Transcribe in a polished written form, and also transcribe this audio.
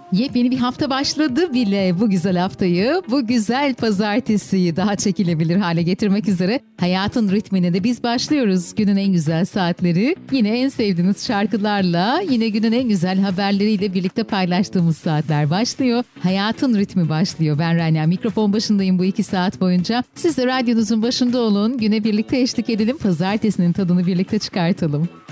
Yepyeni bir hafta başladı bile. Bu güzel haftayı, bu güzel pazartesiyi daha çekilebilir hale getirmek üzere hayatın ritmine de biz başlıyoruz. Günün en güzel saatleri, yine en sevdiğiniz şarkılarla, yine günün en güzel haberleriyle birlikte paylaştığımız saatler başlıyor. Hayatın ritmi başlıyor. Ben Rania, mikrofon başındayım bu 2 saat boyunca. Siz de radyonuzun başında olun, güne birlikte eşlik edelim, pazartesinin tadını birlikte çıkartalım.